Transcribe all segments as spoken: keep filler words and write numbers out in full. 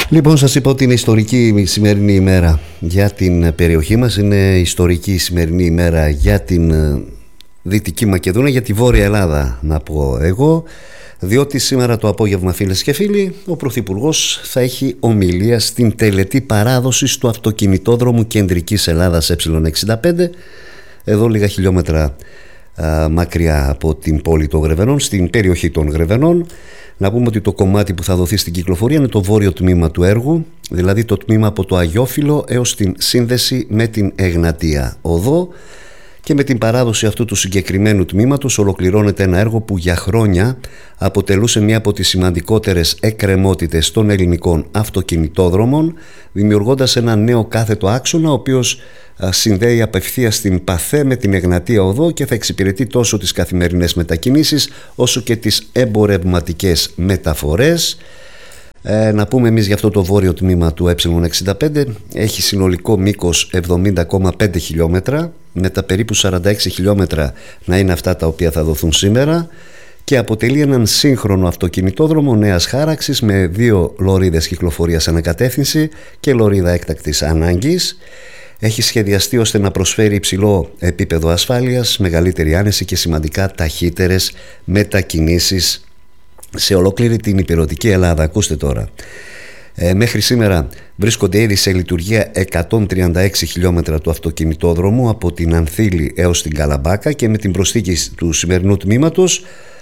Λοιπόν, σας είπα ότι είναι ιστορική η σημερινή ημέρα για την περιοχή μας. Είναι ιστορική η σημερινή ημέρα για την Δυτική Μακεδονία, για τη Βόρεια Ελλάδα να πω εγώ, διότι σήμερα το απόγευμα, φίλες και φίλοι, ο Πρωθυπουργός θα έχει ομιλία στην τελετή παράδοσης του αυτοκινητόδρομου Κεντρικής Ελλάδας ε εξήντα πέντε, εδώ λίγα χιλιόμετρα α, μακριά από την πόλη των Γρεβενών, στην περιοχή των Γρεβενών. Να πούμε ότι το κομμάτι που θα δοθεί στην κυκλοφορία είναι το βόρειο τμήμα του έργου, δηλαδή το τμήμα από το Αγιόφυλλο έως την σύνδεση με την Εγνατία Οδό, και με την παράδοση αυτού του συγκεκριμένου τμήματος ολοκληρώνεται ένα έργο που για χρόνια αποτελούσε μία από τις σημαντικότερες εκκρεμότητες των ελληνικών αυτοκινητόδρομων, δημιουργώντας ένα νέο κάθετο άξονα, ο οποίος συνδέει απευθείας την Παθέ με την Εγνατία Οδό και θα εξυπηρετεί τόσο τις καθημερινές μετακινήσεις όσο και τις εμπορευματικές μεταφορές. Ε, να πούμε εμείς για αυτό το βόρειο τμήμα του ε εξήντα πέντε, έχει συνολικό μήκος εβδομήντα κόμμα πέντε χιλιόμετρα, με τα περίπου σαράντα έξι χιλιόμετρα να είναι αυτά τα οποία θα δοθούν σήμερα, και αποτελεί έναν σύγχρονο αυτοκινητόδρομο νέας χάραξης με δύο λωρίδες κυκλοφορίας ανακατεύθυνση και λωρίδα έκτακτης ανάγκης. Έχει σχεδιαστεί ώστε να προσφέρει υψηλό επίπεδο ασφάλειας, μεγαλύτερη άνεση και σημαντικά ταχύτερες μετακινήσεις σε ολόκληρη την υπηρετική Ελλάδα. Ακούστε τώρα, ε, μέχρι σήμερα βρίσκονται ήδη σε λειτουργία εκατόν τριάντα έξι χιλιόμετρα του αυτοκινητόδρομου από την Ανθήλη έως την Καλαμπάκα, και με την προσθήκη του σημερινού τμήματος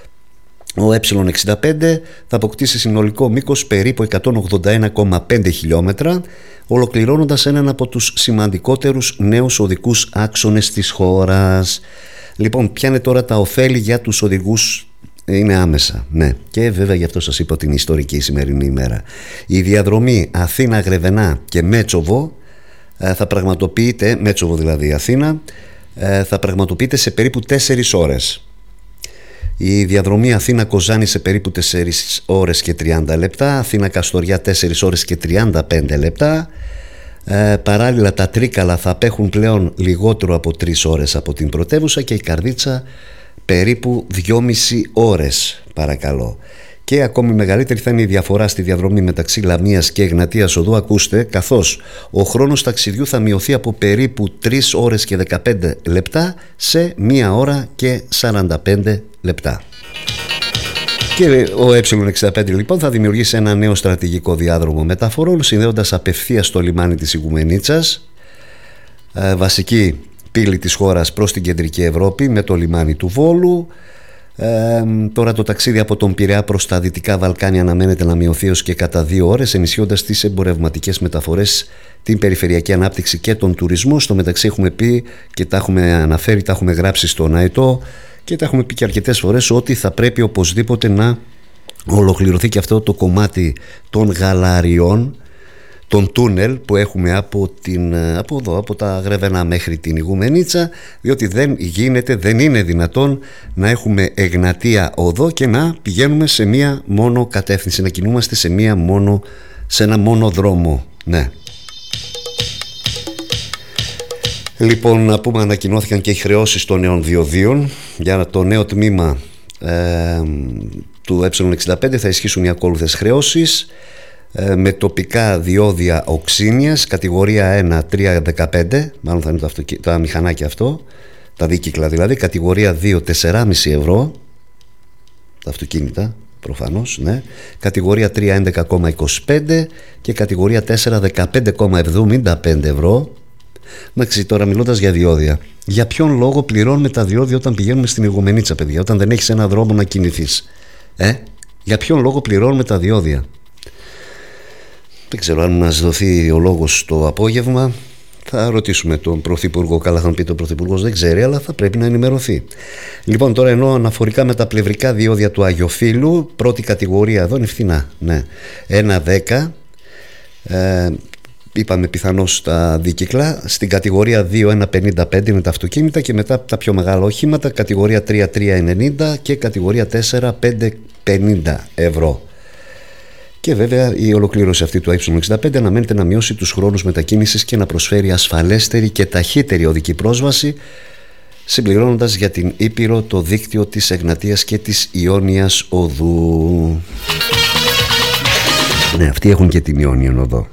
ο ε εξήντα πέντε θα αποκτήσει συνολικό μήκος περίπου εκατόν ογδόντα ένα κόμμα πέντε χιλιόμετρα, ολοκληρώνοντας έναν από τους σημαντικότερους νέους οδικούς άξονες της χώρας. Λοιπόν, ποια είναι τώρα τα ωφέλη για τους οδηγούς? Είναι άμεσα, ναι, και βέβαια γι' αυτό σας είπα ότι είναι ιστορική η σημερινή ημέρα. Η διαδρομή Αθήνα-Γρεβενά και Μέτσοβο θα πραγματοποιείται, Μέτσοβο δηλαδή Αθήνα, θα πραγματοποιείται σε περίπου τέσσερις ώρες. Η διαδρομή Αθήνα-Κοζάνη σε περίπου τέσσερις ώρες και τριάντα λεπτά, Αθήνα-Καστοριά τέσσερις ώρες και τριάντα πέντε λεπτά. Ε, παράλληλα τα Τρίκαλα θα απέχουν πλέον λιγότερο από τρεις ώρες από την πρωτεύουσα, και η Καρδίτσα περίπου δυόμιση ώρες, παρακαλώ. Και ακόμη μεγαλύτερη θα είναι η διαφορά στη διαδρομή μεταξύ Λαμίας και Εγνατίας Οδού, ακούστε, καθώς ο χρόνος ταξιδιού θα μειωθεί από περίπου τρεις ώρες και δεκαπέντε λεπτά σε μία ώρα και σαράντα πέντε λεπτά. Και ο ε εξήντα πέντε λοιπόν θα δημιουργήσει ένα νέο στρατηγικό διάδρομο μεταφορών, συνδέοντας απευθείας το λιμάνι της Ιγουμενίτσας, ε, βασική πύλη της χώρας, προς την κεντρική Ευρώπη, με το λιμάνι του Βόλου. Ε, τώρα το ταξίδι από τον Πειραιά προς τα Δυτικά Βαλκάνια αναμένεται να μειωθεί έως και κατά δύο ώρες, ενισχύοντας τις εμπορευματικές μεταφορές, την περιφερειακή ανάπτυξη και τον τουρισμό. Στο μεταξύ έχουμε πει και τα έχουμε αναφέρει, τα έχουμε γράψει στον ΑΕΤΟ και τα έχουμε πει και αρκετές φορές, ότι θα πρέπει οπωσδήποτε να ολοκληρωθεί και αυτό το κομμάτι των γαλαριών, τον τούνελ που έχουμε από, την, από εδώ, από τα Γρεβενά μέχρι την Ιγουμενίτσα, διότι δεν γίνεται, δεν είναι δυνατόν να έχουμε Εγνατία Οδό και να πηγαίνουμε σε μία μόνο κατεύθυνση, να κινούμαστε σε, μία μόνο, σε ένα μόνο δρόμο. Ναι. Λοιπόν, να πούμε, ανακοινώθηκαν και οι χρεώσεις των νέων διοδίων. Για το νέο τμήμα ε, του ε εξήντα πέντε θα ισχύσουν οι ακόλουθες χρεώσεις. Με τοπικά διόδια οξύνιας κατηγορία ένα τρία δεκαπέντε, μάλλον θα είναι το αυτοκι... τα μηχανάκια αυτό, τα δίκυκλα δηλαδή, κατηγορία δύο τέσσερα κόμμα πέντε ευρώ, τα αυτοκίνητα προφανώς, ναι, κατηγορία τρία έντεκα κόμμα είκοσι πέντε και κατηγορία τέσσερα δεκαπέντε κόμμα εβδομήντα πέντε ευρώ. Εντάξει, τώρα μιλώντας για διόδια, για ποιον λόγο πληρώνουμε τα διόδια όταν πηγαίνουμε στην Ιγουμενίτσα, παιδιά, όταν δεν έχεις ένα δρόμο να κινηθείς? Ε? Για ποιον λόγο πληρώνουμε τα διόδια? Δεν ξέρω αν μας δοθεί ο λόγος το απόγευμα. Θα ρωτήσουμε τον Πρωθυπουργό. Καλά θα πει, τον Πρωθυπουργός δεν ξέρει, αλλά θα πρέπει να ενημερωθεί. Λοιπόν, τώρα ενώ αναφορικά με τα πλευρικά διόδια του Αγιοφύλλου, πρώτη κατηγορία εδώ είναι φθηνά, ναι, ένα δέκα, ε, είπαμε πιθανώς τα δίκυκλα. Στην κατηγορία δύο ένα πενήντα πέντε είναι τα αυτοκίνητα, και μετά τα πιο μεγάλα οχήματα, κατηγορία τρία τρία ενενήντα και κατηγορία τέσσερα πέντε πενήντα ευρώ. Και βέβαια η ολοκλήρωση αυτή του ε εξήντα πέντε αναμένεται να μειώσει τους χρόνους μετακίνησης και να προσφέρει ασφαλέστερη και ταχύτερη οδική πρόσβαση, συμπληρώνοντας για την Ήπειρο το δίκτυο της Εγνατίας και της Ιόνιας Οδού. Ναι, αυτοί έχουν και την Ιόνιον Οδό.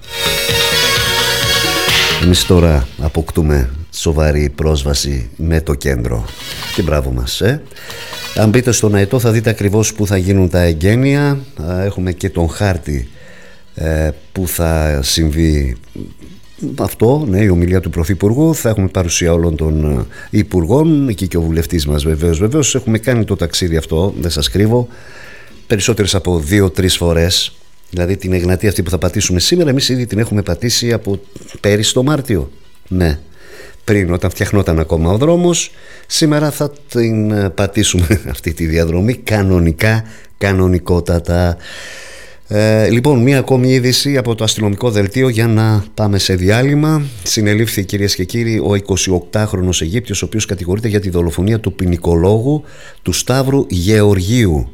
Εμείς τώρα αποκτούμε σοβαρή πρόσβαση με το κέντρο. Και μπράβο μας, ε. Αν μπείτε στον ΑΕΤΟ θα δείτε ακριβώς που θα γίνουν τα εγγένεια. Έχουμε και τον χάρτη ε, που θα συμβεί αυτό, ναι, η ομιλία του Πρωθυπουργού. Θα έχουμε παρουσία όλων των υπουργών, εκεί και ο βουλευτής μας βεβαίως. Βεβαίως έχουμε κάνει το ταξίδι αυτό, δεν σας κρύβω, περισσότερες από δύο-τρεις φορές. Δηλαδή την Εγνατία αυτή που θα πατήσουμε σήμερα, εμείς ήδη την έχουμε πατήσει από πέρυσι το Μάρτιο. Ναι, πριν, όταν φτιαχνόταν ακόμα ο δρόμος. Σήμερα θα την πατήσουμε αυτή τη διαδρομή κανονικά, κανονικότατα. Ε, λοιπόν, μία ακόμη είδηση από το αστυνομικό δελτίο για να πάμε σε διάλειμμα. Συνελήφθη, κυρίες και κύριοι, ο εικοσιοκτάχρονος Αιγύπτιος, ο οποίος κατηγορείται για τη δολοφονία του ποινικολόγου του Σταύρου Γεωργίου.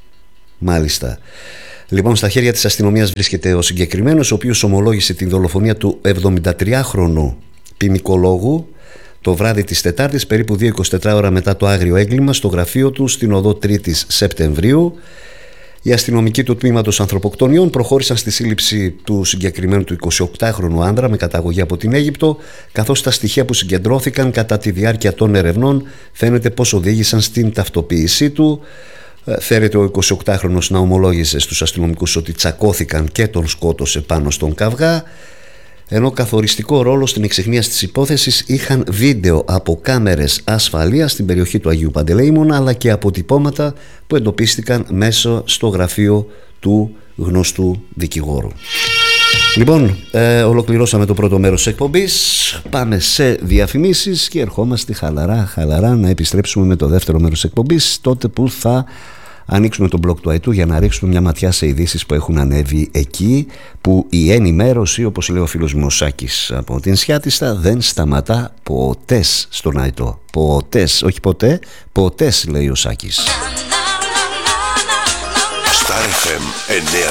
Μάλιστα. Λοιπόν, στα χέρια της αστυνομίας βρίσκεται ο συγκεκριμένος, ο οποίος ομολόγησε την δολοφονία του εβδομηντατριάχρονου ποινικολόγου το βράδυ της Τετάρτης, περίπου δύο είκοσι τέσσερις ώρα μετά το άγριο έγκλημα, στο γραφείο του στην οδό τρίτης Σεπτεμβρίου. Οι αστυνομικοί του τμήματος ανθρωποκτονιών προχώρησαν στη σύλληψη του συγκεκριμένου του εικοσιοκτάχρονου άνδρα με καταγωγή από την Αίγυπτο, καθώς τα στοιχεία που συγκεντρώθηκαν κατά τη διάρκεια των ερευνών φαίνεται πως οδήγησαν στην ταυτοποίησή του. Φέρεται ο εικοσιοκτάχρονος να ομολόγησε στους αστυνομικούς ότι τσακώθηκαν και τον σκότωσε πάνω στον καυγά, ενώ καθοριστικό ρόλο στην εξιχνίαση της υπόθεσης είχαν βίντεο από κάμερες ασφαλείας στην περιοχή του Αγίου Παντελεήμωνα, αλλά και αποτυπώματα που εντοπίστηκαν μέσα στο γραφείο του γνωστού δικηγόρου. Λοιπόν, ε, ολοκληρώσαμε το πρώτο μέρος της εκπομπής. Πάμε σε διαφημίσεις και ερχόμαστε χαλαρά χαλαρά να επιστρέψουμε με το δεύτερο μέρος της εκπομπής, τότε που θα ανοίξουμε τον blog του ΑΕΤΟΥ για να ρίξουμε μια ματιά σε ειδήσεις που έχουν ανέβει εκεί, που η ενημέρωση, όπως λέει ο φίλος μου ο Σάκης από την Σιάτιστα, δεν σταματά ποτέ στον ΑΕΤΟ. Ποτέ, όχι ποτέ, ποτέ, λέει ο Σάκης. Star εφ εμ εννιά